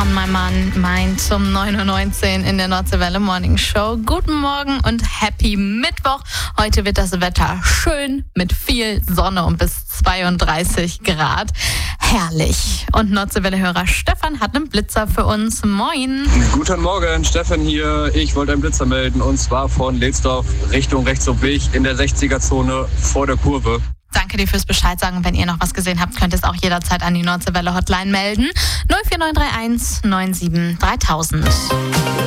On My Mind zum 9.19 Uhr in der Nordseewelle Morning Show. Guten Morgen und Happy Mittwoch. Heute wird das Wetter schön mit viel Sonne und bis 32 Grad. Herrlich. Und Nordseewelle-Hörer Stefan hat einen Blitzer für uns. Moin. Guten Morgen, Stefan hier. Ich wollte einen Blitzer melden und zwar von Lehnsdorf Richtung Rechtshochweg in der 60er-Zone vor der Kurve. Danke dir fürs Bescheid sagen. Wenn ihr noch was gesehen habt, könnt ihr es auch jederzeit an die Nordseewelle Hotline melden. 04931 97 3000.